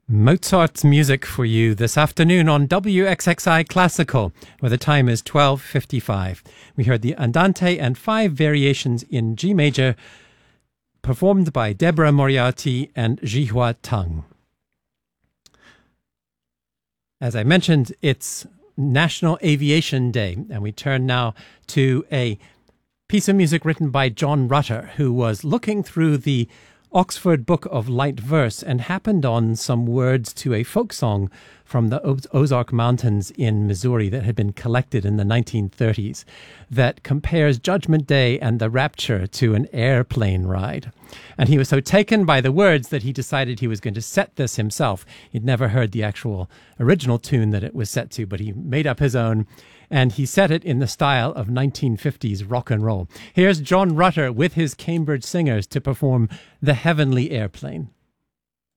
Mozart's music for you this afternoon on WXXI Classical, where the time is 12:55. We heard the Andante and 5 variations in G major, performed by Deborah Moriarty and Jihua Tang. As I mentioned, it's National Aviation Day, and we turn now to a piece of music written by John Rutter, who was looking through the Oxford Book of Light Verse and happened on some words to a folk song from the Ozark Mountains in Missouri that had been collected in the 1930s that compares Judgment Day and the Rapture to an airplane ride. And he was so taken by the words that he decided he was going to set this himself. He'd never heard the actual original tune that it was set to, but he made up his own, and he set it in the style of 1950s rock and roll. Here's John Rutter with his Cambridge Singers to perform The Heavenly Airplane.